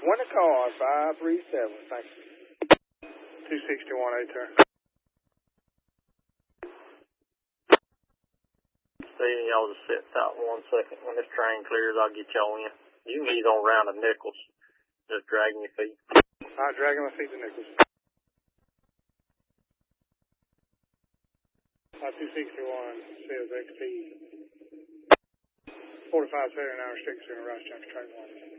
Winter car 537. Thank you. 261 turn. See, y'all just sit tight 1 second. When this train clears, I'll get y'all in. You can ease on around to Nichols. Just dragging your feet. All right, dragging my feet to Nichols. 261 says XP 45 Saturday 9 restricted in Rice Junction train 1.